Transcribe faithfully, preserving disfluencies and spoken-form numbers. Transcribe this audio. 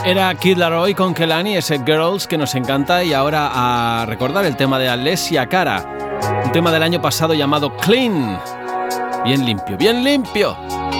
Era Kid Laroi con Kehlani, ese Girls que nos encanta, y ahora a recordar el tema de Alessia Cara, un tema del año pasado llamado Clean. Bien limpio, bien limpio.